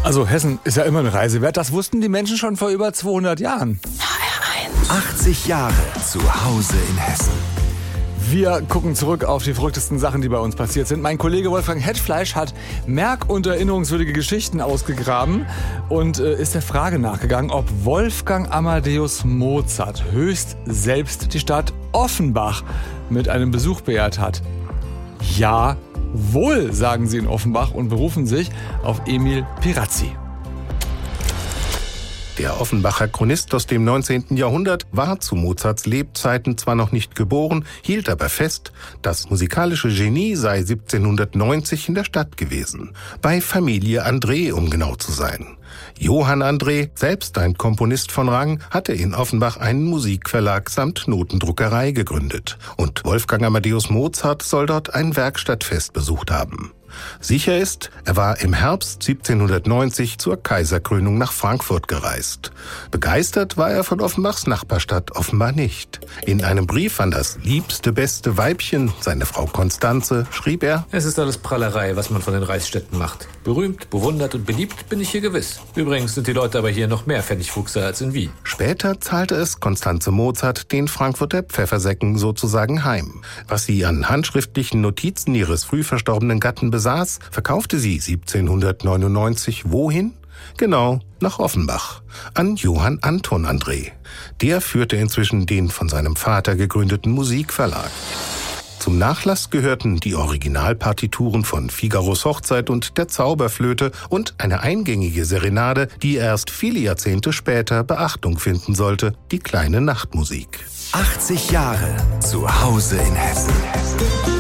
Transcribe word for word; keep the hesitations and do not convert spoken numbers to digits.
Also Hessen ist ja immer eine Reise wert. Das wussten die Menschen schon vor über zweihundert Jahren. achtzig Jahre zu Hause in Hessen. Wir gucken zurück auf die verrücktesten Sachen, die bei uns passiert sind. Mein Kollege Wolfgang Hetschfleisch hat merk- und erinnerungswürdige Geschichten ausgegraben und äh, ist der Frage nachgegangen, ob Wolfgang Amadeus Mozart höchst selbst die Stadt Offenbach mit einem Besuch beehrt hat. Jawohl, sagen sie in Offenbach und berufen sich auf Emil Pirazzi. Der Offenbacher Chronist aus dem neunzehnten Jahrhundert war zu Mozarts Lebzeiten zwar noch nicht geboren, hielt aber fest, das musikalische Genie sei siebzehnhundertneunzig in der Stadt gewesen. Bei Familie André, um genau zu sein. Johann André, selbst ein Komponist von Rang, hatte in Offenbach einen Musikverlag samt Notendruckerei gegründet. Und Wolfgang Amadeus Mozart soll dort ein Werkstattfest besucht haben. Sicher ist, er war im Herbst siebzehnhundertneunzig zur Kaiserkrönung nach Frankfurt gereist. Begeistert war er von Offenbachs Nachbarstadt offenbar nicht. In einem Brief an das liebste, beste Weibchen, seine Frau Konstanze, schrieb er: Es ist alles Prahlerei, was man von den Reichsstädten macht. Berühmt, bewundert und beliebt bin ich hier gewiss. Übrigens sind die Leute aber hier noch mehr Pfennigfuchser als in Wien. Später zahlte es Konstanze Mozart den Frankfurter Pfeffersäcken sozusagen heim. Was sie an handschriftlichen Notizen ihres früh verstorbenen Gatten besaß, verkaufte sie siebzehnhundertneunundneunzig wohin? Genau, nach Offenbach, an Johann Anton André. Der führte inzwischen den von seinem Vater gegründeten Musikverlag. Zum Nachlass gehörten die Originalpartituren von Figaros Hochzeit und der Zauberflöte und eine eingängige Serenade, die erst viele Jahrzehnte später Beachtung finden sollte, die kleine Nachtmusik. achtzig Jahre zu Hause in Hessen.